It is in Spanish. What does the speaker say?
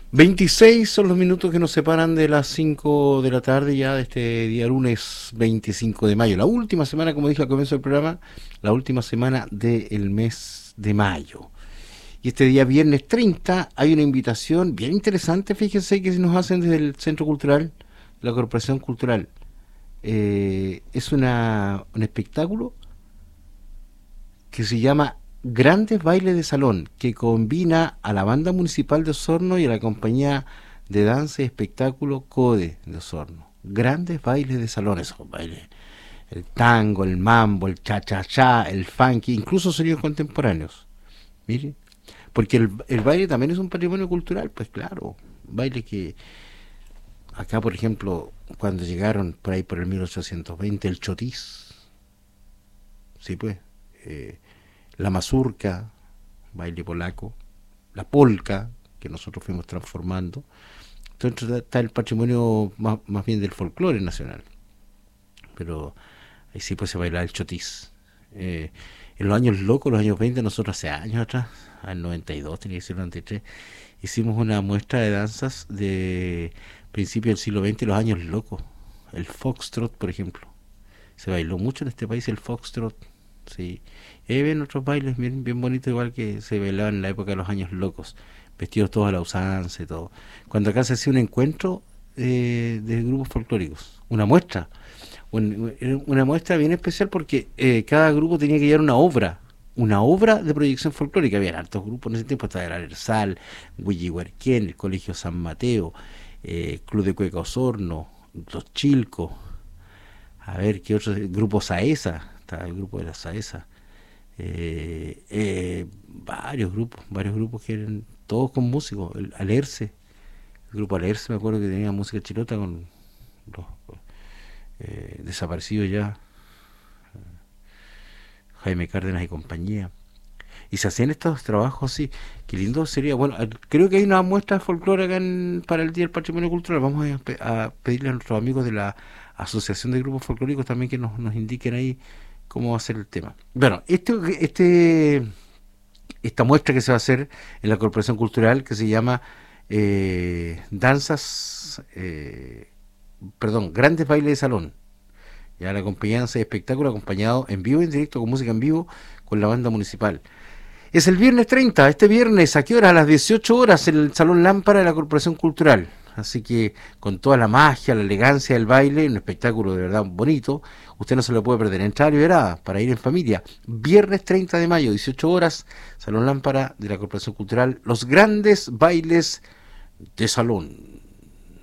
26 son los minutos que nos separan de las 5 de la tarde ya de este día lunes 25 de mayo. La última semana, como dije al comienzo del programa, la última semana del mes de mayo. Y este día viernes 30 hay una invitación bien interesante, fíjense, que nos hacen desde el Centro Cultural, la Corporación Cultural. Es un espectáculo que se llama Grandes Bailes de Salón, que combina a la Banda Municipal de Osorno y a la compañía de danza y espectáculo CODE de Osorno. Grandes Bailes de Salón, esos bailes, el tango, el mambo, el cha-cha-cha, el funky, incluso sonidos contemporáneos. Mire, porque el baile también es un patrimonio cultural, pues claro, baile que acá, por ejemplo, cuando llegaron por ahí por el 1820, el chotis, sí pues, la mazurca, baile polaco, la polka, que nosotros fuimos transformando. Entonces está el patrimonio más bien del folclore nacional. Pero ahí sí pues se bailaba el chotis. En los años locos, los años 20, nosotros hace años atrás, al 92, tenía que ser el 93, hicimos una muestra de danzas de principios del siglo XX, los años locos. El foxtrot, por ejemplo. Se bailó mucho en este país el foxtrot. Sí. Ven otros bailes bien bonitos, igual que se bailaban en la época de los años locos, vestidos todos a la usanza y todo. Cuando acá se hacía un encuentro de grupos folclóricos, una muestra bien especial porque cada grupo tenía que llevar una obra de proyección folclórica. Había hartos grupos en ese tiempo, estaba el Arersal, Huillihuarquén, el Colegio San Mateo, Club de Cueca Osorno, Los Chilcos, a ver qué otros, grupos Saesa, estaba el grupo de la Saesa, varios grupos que eran todos con músicos, el Alerce, el grupo Alerce, me acuerdo que tenía música chilota con los desaparecidos ya, Jaime Cárdenas y compañía. Y se hacían estos trabajos así. Qué lindo sería. Bueno, creo que hay una muestra de folclore acá para el Día del Patrimonio Cultural. Vamos a pedirle a nuestros amigos de la Asociación de Grupos Folclóricos también que nos indiquen ahí cómo va a ser el tema. Bueno, esta muestra que se va a hacer en la Corporación Cultural, que se llama Grandes Bailes de Salón. Ya la acompañanza de espectáculo acompañado en vivo, en directo, con música en vivo, con la banda municipal. Es el viernes 30, este viernes, ¿a qué hora? A las 18 horas en el Salón Lámpara de la Corporación Cultural. Así que con toda la magia, la elegancia del baile, un espectáculo de verdad bonito, usted no se lo puede perder. Entrada liberada para ir en familia. Viernes 30 de mayo, 18 horas, Salón Lámpara de la Corporación Cultural, los grandes bailes de salón.